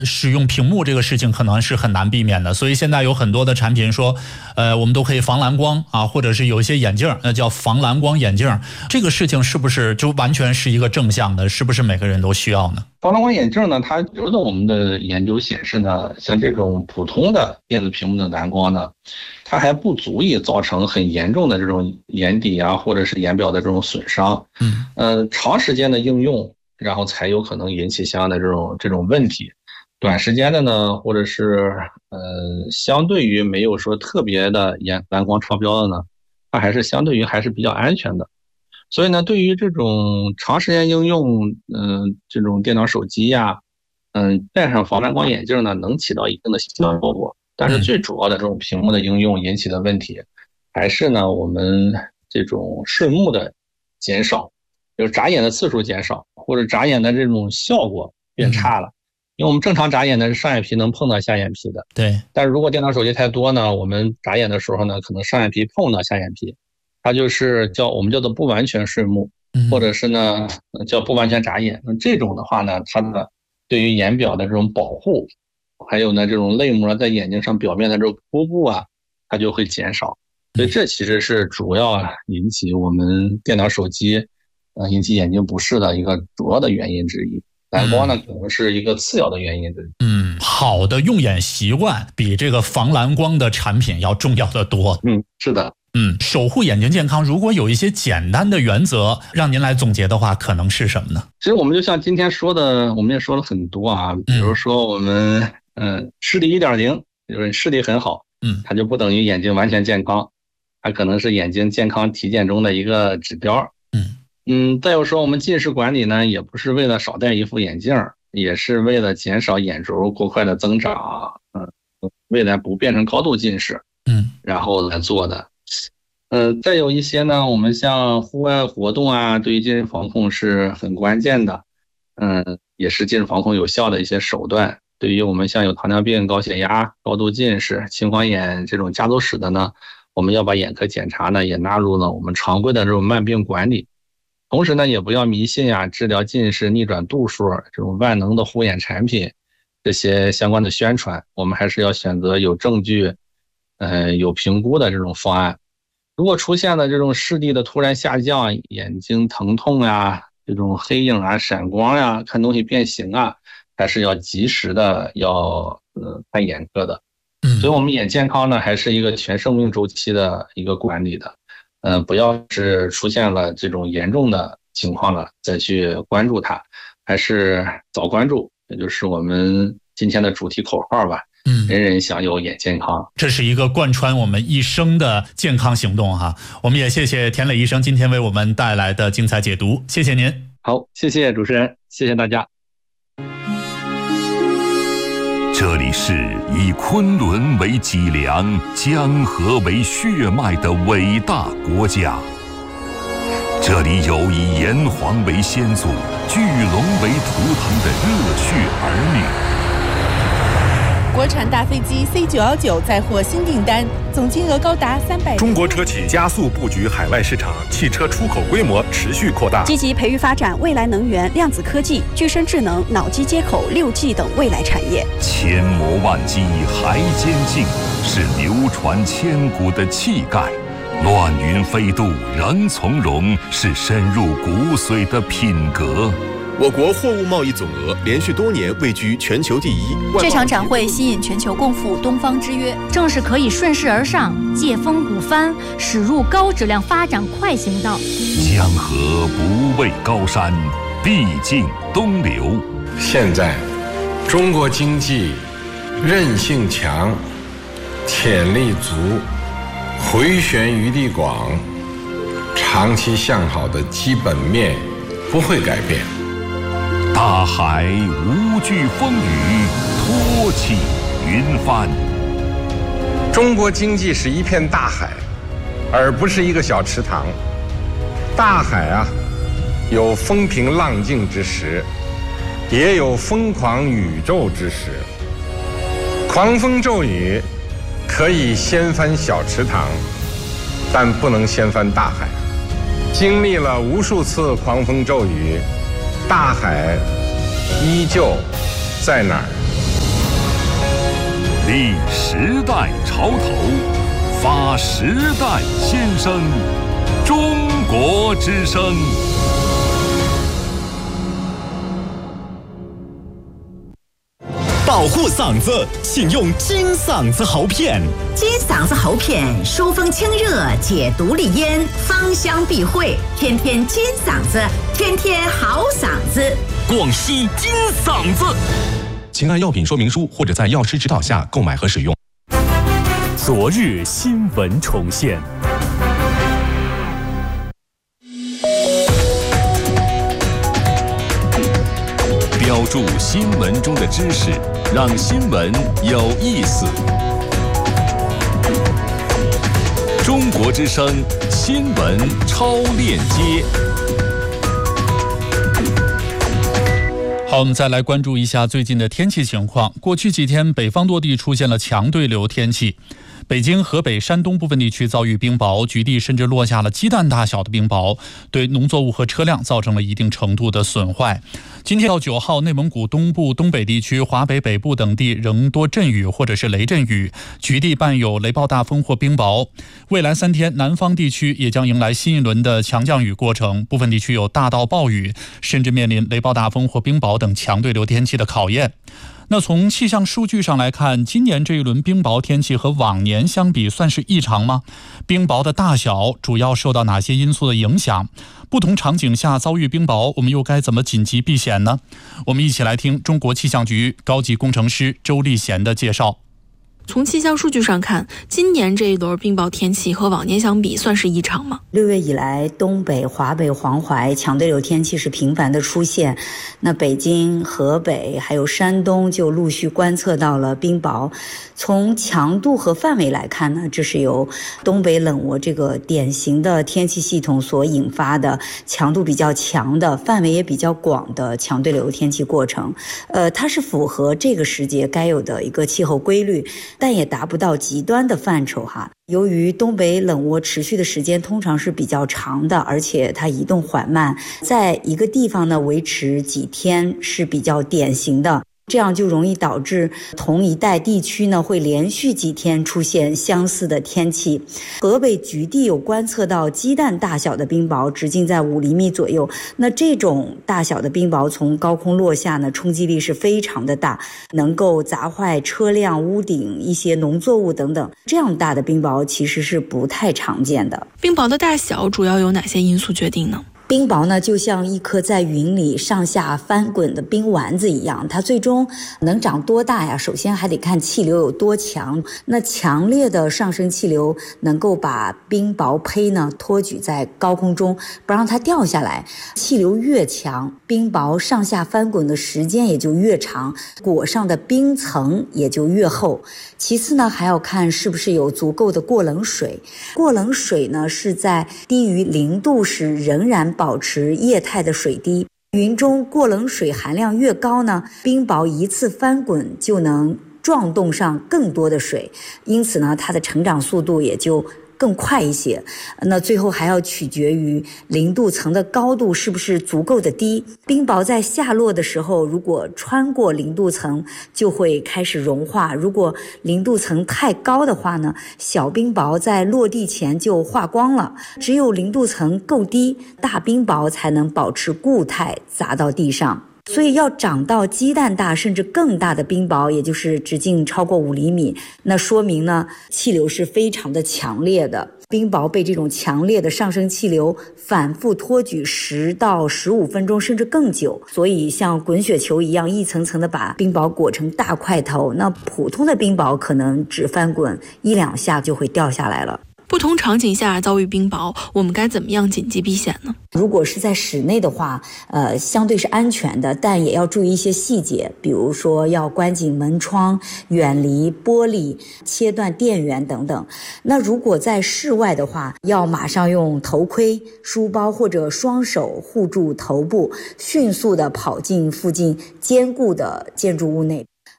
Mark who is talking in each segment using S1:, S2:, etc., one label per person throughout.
S1: 使用屏幕这个事情可能是很难避免的，所以现在有很多的产品说，我们都可以防蓝光啊，或者是有一些眼镜，那叫防蓝光眼镜，这个事情是不是就完全是一个正向的？是不是每个人都需要呢？
S2: 防蓝光眼镜呢，它有的我们的研究显示呢，像这种普通的电子屏幕的蓝光呢，它还不足以造成很严重的这种眼底啊，或者是眼表的这种损伤。长时间的应用，然后才有可能引起相应的这种问题。短时间的呢，或者是相对于没有说特别的蓝光超标的呢，它还是相对于还是比较安全的。所以呢，对于这种长时间应用，这种电脑、手机呀，戴上防蓝光眼镜呢，能起到一定的效果。但是最主要的这种屏幕的应用引起的问题，还是呢我们这种顺目的减少，就是眨眼的次数减少，或者眨眼的这种效果变差了。因为我们正常眨眼的是上眼皮能碰到下眼皮的，
S1: 对。
S2: 但是如果电脑手机太多呢，我们眨眼的时候呢，可能上眼皮碰到下眼皮，它就是我们叫做不完全顺目，或者是呢叫不完全眨眼。那这种的话呢，它的对于眼表的这种保护，还有呢这种泪膜在眼睛上表面的这种铺布啊，它就会减少。所以这其实是主要引起我们电脑手机引起眼睛不适的一个主要的原因之一。蓝光呢可能是一个次要的原因。
S1: 好的用眼习惯比这个防蓝光的产品要重要的多。
S2: 是的。
S1: 守护眼睛健康，如果有一些简单的原则让您来总结的话，可能是什么呢？
S2: 其实我们就像今天说的，我们也说了很多啊，比如说我们视力 1.0， 就是视力很好，它就不等于眼睛完全健康，它可能是眼睛健康体检中的一个指标。再有说我们近视管理呢，也不是为了少戴一副眼镜，也是为了减少眼轴过快的增长，未来不变成高度近视，然后来做的。再有一些呢，我们像户外活动啊，对于近视防控是很关键的，也是近视防控有效的一些手段。对于我们像有糖尿病、高血压、高度近视、青光眼这种家族史的呢，我们要把眼科检查呢也纳入了我们常规的这种慢病管理。同时呢，也不要迷信治疗近视逆转度数这种万能的护眼产品这些相关的宣传，我们还是要选择有证据有评估的这种方案。如果出现了这种视力的突然下降，眼睛疼痛呀，这种黑影啊、闪光呀，看东西变形啊，还是要及时的要看眼科的。所以我们眼健康呢，还是一个全生命周期的一个管理的。不要是出现了这种严重的情况了再去关注它，还是早关注，也就是我们今天的主题口号吧。人人享有眼健康，
S1: 这是一个贯穿我们一生的健康行动哈。我们也谢谢田磊医生今天为我们带来的精彩解读，谢谢您。
S2: 好，谢谢主持人，谢谢大家。
S3: 这里是以昆仑为脊梁、江河为血脉的伟大国家，这里有以炎黄为先祖、巨龙为图腾的热血儿女。
S4: 国产大飞机 C919 再获新订单，总金额高达300。
S5: 中国车企加速布局海外市场，汽车出口规模持续扩大，
S6: 积极培育发展未来能源、量子科技、具身智能、脑机接口、6G 等未来产业。
S3: 千磨万击还坚劲，是流传千古的气概；乱云飞渡仍从容，是深入骨髓的品格。
S5: 我国货物贸易总额连续多年位居全球第一。
S7: 这场展会吸引全球共赴东方之约，正是可以顺势而上、借风鼓帆，驶入高质量发展快行道。
S3: 江河不畏高山，必尽东流。
S8: 现在，中国经济韧性强，潜力足，回旋余地广，长期向好的基本面不会改变。
S3: 大海无惧风雨，托起云帆。
S8: 中国经济是一片大海，而不是一个小池塘。大海啊，有风平浪静之时，也有疯狂宇宙之时。狂风骤雨可以掀翻小池塘，但不能掀翻大海。经历了无数次狂风骤雨，大海依旧在哪儿？
S3: 立时代潮头，发时代新声，中国之声。
S9: 保护嗓子，请用金嗓子喉片。
S10: 金嗓子喉片疏风清热，解毒利咽，芳香避秽，天天金嗓子，天天好嗓子。
S9: 广西金嗓子，
S5: 请按药品说明书或者在药师指导下购买和使用。
S9: 昨日新闻重现。
S3: 标注新闻中的知识，让新闻有意思。中国之声新闻超链接。
S1: 好，我们再来关注一下最近的天气情况。过去几天，北方多地出现了强对流天气。北京、河北、山东部分地区遭遇冰雹，局地甚至落下了鸡蛋大小的冰雹，对农作物和车辆造成了一定程度的损坏。今天到9号，内蒙古东部、东北地区、华北北部等地仍多阵雨或者是雷阵雨，局地伴有雷暴大风或冰雹。未来3天，南方地区也将迎来新一轮的强降雨过程，部分地区有大到暴雨，甚至面临雷暴大风或冰雹等强对流天气的考验。那从气象数据上来看，今年这一轮冰雹天气和往年相比算是异常吗？冰雹的大小主要受到哪些因素的影响？不同场景下遭遇冰雹，我们又该怎么紧急避险呢？我们一起来听中国气象局高级工程师周立贤的介绍。
S11: 从气象数据上看，今年这一轮冰雹天气和往年相比算是异常吗
S12: ？6月以来，东北、华北、黄淮强对流天气是频繁的出现。那北京、河北还有山东就陆续观测到了冰雹。从强度和范围来看呢，这是由东北冷涡这个典型的天气系统所引发的强度比较强的、范围也比较广的强对流天气过程。它是符合这个时节该有的一个气候规律，但也达不到极端的范畴哈。由于东北冷涡持续的时间通常是比较长的，而且它移动缓慢，在一个地方呢维持几天是比较典型的。这样就容易导致同一带地区呢会连续几天出现相似的天气。河北局地有观测到鸡蛋大小的冰雹，直径在5厘米左右。那这种大小的冰雹从高空落下呢，冲击力是非常的大，能够砸坏车辆、屋顶、一些农作物等等。这样大的冰雹其实是不太常见的。
S11: 冰雹的大小主要由哪些因素决定呢？
S12: 冰雹呢，就像一颗在云里上下翻滚的冰丸子一样，它最终能长多大呀？首先还得看气流有多强。那强烈的上升气流能够把冰雹胚呢托举在高空中，不让它掉下来。气流越强，冰雹上下翻滚的时间也就越长，裹上的冰层也就越厚。其次呢，还要看是不是有足够的过冷水。过冷水呢，是在低于0度时仍然保持液态的水滴。云中过冷水含量越高呢，冰雹一次翻滚就能撞动上更多的水，因此呢，它的成长速度也就更快一些。那最后还要取决于0度层的高度是不是足够的低。冰雹在下落的时候，如果穿过0度层就会开始融化，如果0度层太高的话呢，小冰雹在落地前就化光了。只有0度层够低，大冰雹才能保持固态砸到地上。所以要长到鸡蛋大甚至更大的冰雹，也就是直径超过5厘米，那说明呢气流是非常的强烈的。冰雹被这种强烈的上升气流反复托举10到15分钟甚至更久，所以像滚雪球一样一层层的把冰雹裹成大块头，那普通的冰雹可能只翻滚1-2下就会掉下来了。
S11: 不同场景下遭遇冰雹，我们该怎么样紧急避险呢？
S12: 如果是在室内的话，相对是安全的，但也要注意一些细节，比如说要关紧门窗，远离玻璃，切断电源等等。那如果在室外的话，要马上用头盔、书包或者双手护住头部，迅速的跑进附近坚固的建筑物内。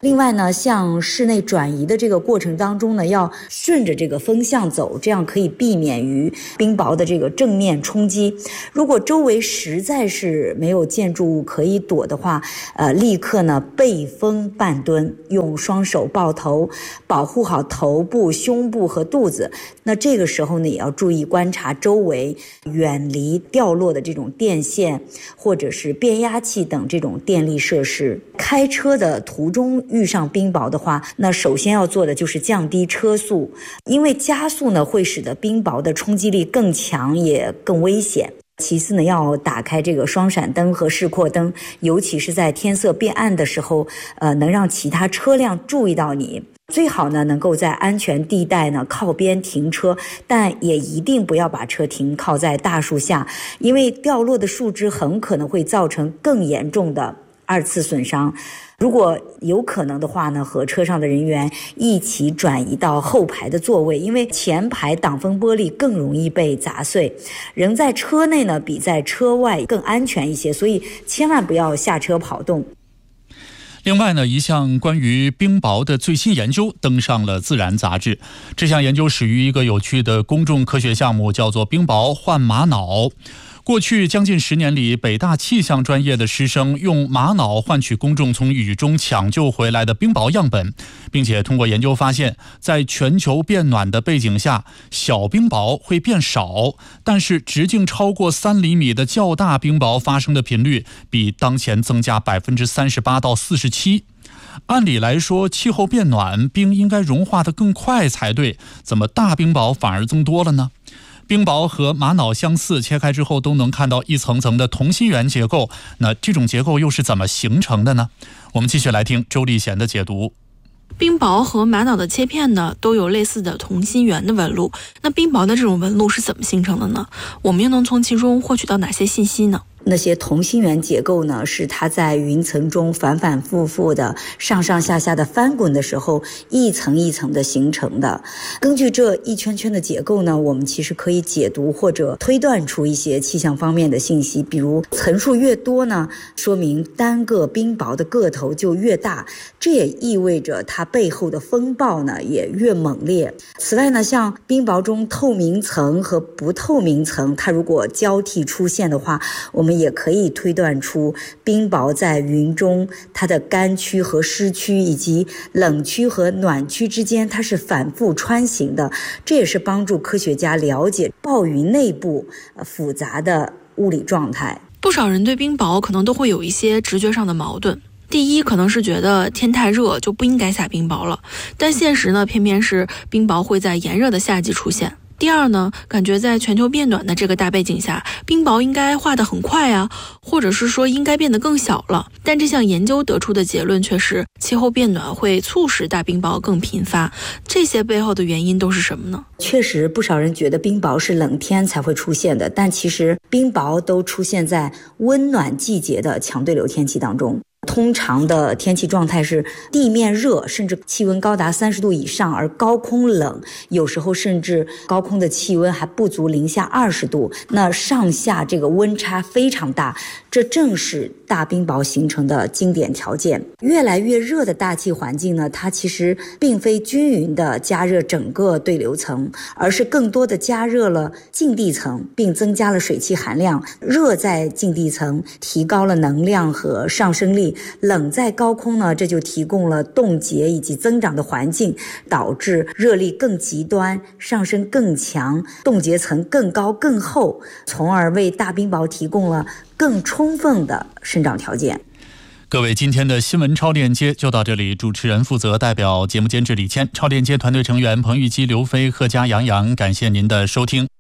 S12: 另外呢，像室内转移的这个过程当中呢，要顺着这个风向走，这样可以避免于冰雹的这个正面冲击。如果周围实在是没有建筑物可以躲的话，立刻呢背风半蹲，用双手抱头，保护好头部、胸部和肚子。那这个时候呢，也要注意观察周围，远离掉落的这种电线或者是变压器等这种电力设施。开车的途中遇上冰雹的话，那首先要做的就是降低车速，因为加速呢会使得冰雹的冲击力更强，也更危险。其次呢，要打开这个双闪灯和示廓灯，尤其是在天色变暗的时候，能让其他车辆注意到你。最好呢能够在安全地带呢靠边停车，但也一定不要把车停靠在大树下，因为掉落的树枝很可能会造成更严重的二次损伤。如果有可能的话呢，和车上的人员一起转移到后排的座位，因为前排挡风玻璃更容易被砸碎。人在车内呢比在车外更安全一些，所以千万不要下车跑动。
S1: 另外呢，一项关于冰雹的最新研究登上了《自然》杂志。这项研究始于一个有趣的公众科学项目，叫做冰雹换玛瑙。过去将近10年里，北大气象专业的师生用玛瑙换取公众从雨中抢救回来的冰雹样本，并且通过研究发现，在全球变暖的背景下，小冰雹会变少，但是直径超过3厘米的较大冰雹发生的频率比当前增加38%到47%。按理来说，气候变暖，冰应该融化得更快才对，怎么大冰雹反而增多了呢？冰雹和玛瑙相似，切开之后都能看到一层层的同心圆结构，那这种结构又是怎么形成的呢？我们继续来听周立贤的解读。
S11: 冰雹和玛瑙的切片呢，都有类似的同心圆的纹路。那冰雹的这种纹路是怎么形成的呢？我们又能从其中获取到哪些信息呢？
S12: 那些同心圆结构呢，是它在云层中反反复复的上上下下的翻滚的时候，一层一层的形成的。根据这一圈圈的结构呢，我们其实可以解读或者推断出一些气象方面的信息，比如层数越多呢，说明单个冰雹的个头就越大，这也意味着它背后的风暴呢也越猛烈。此外呢，像冰雹中透明层和不透明层，它如果交替出现的话，我们也可以推断出冰雹在云中它的干区和湿区以及冷区和暖区之间它是反复穿行的，这也是帮助科学家了解暴云内部复杂的物理状态。
S11: 不少人对冰雹可能都会有一些直觉上的矛盾。第一，可能是觉得天太热就不应该下冰雹了，但现实呢，偏偏是冰雹会在炎热的夏季出现。第二呢，感觉在全球变暖的这个大背景下，冰雹应该化得很快啊，或者是说应该变得更小了。但这项研究得出的结论却是，气候变暖会促使大冰雹更频发。这些背后的原因都是什么呢？
S12: 确实，不少人觉得冰雹是冷天才会出现的，但其实冰雹都出现在温暖季节的强对流天气当中。通常的天气状态是地面热，甚至气温高达30度以上，而高空冷，有时候甚至高空的气温还不足零下20度，那上下这个温差非常大，这正是大冰雹形成的经典条件。越来越热的大气环境呢，它其实并非均匀的加热整个对流层，而是更多的加热了近地层，并增加了水汽含量。热在近地层提高了能量和上升力，冷在高空呢，这就提供了冻结以及增长的环境，导致热力更极端，上升更强，冻结层更高更厚，从而为大冰雹提供了更充分的生长条件。
S1: 各位，今天的新闻超链接就到这里，主持人负责，代表节目监制李谦，超链接团队成员彭玉基、刘飞、贺佳、杨洋，感谢您的收听。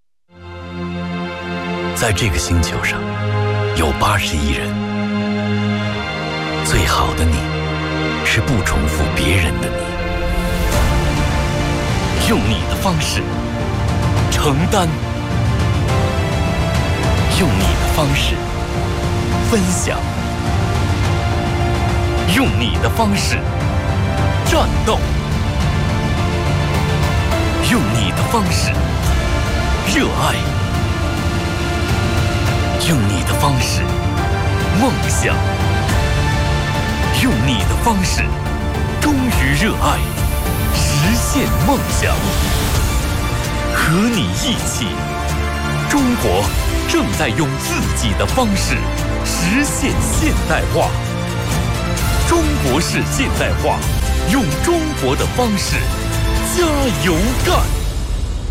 S13: 在这个星球上有80亿人，最好的你是不重复别人的你，用你的方式承担，用你的方式分享，用你的方式战斗，用你的方式热爱，用你的方式梦想，用你的方式忠于热爱，实现梦想。和你一起，中国正在用自己的方式实现现代化。中国式现代化，用中国的方式加油干！